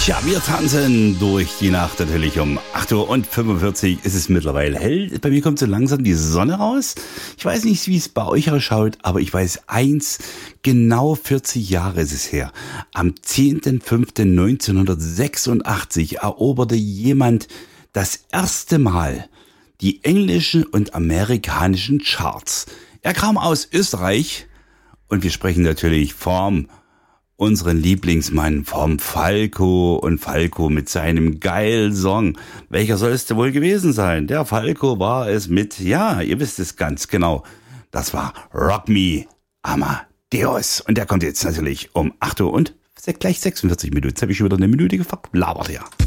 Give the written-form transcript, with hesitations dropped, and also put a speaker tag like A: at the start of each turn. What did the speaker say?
A: Tja, wir tanzen durch die Nacht natürlich um 8:45 Uhr ist es mittlerweile hell. Bei mir kommt so langsam die Sonne raus. Ich weiß nicht, wie es bei euch ausschaut, aber ich weiß eins, genau 40 Jahre ist es her. Am 10.05.1986 eroberte jemand das erste Mal die englischen und amerikanischen Charts. Er kam aus Österreich und wir sprechen natürlich vom unseren Lieblingsmann vom Falco und Falco mit seinem geilen Song. Welcher soll es denn wohl gewesen sein? Der Falco war es mit, ja, ihr wisst es ganz genau. Das war Rock Me Amadeus. Und der kommt jetzt natürlich um 8 Uhr und gleich 46 Minuten. Jetzt habe ich schon wieder eine Minute verlabert, ja.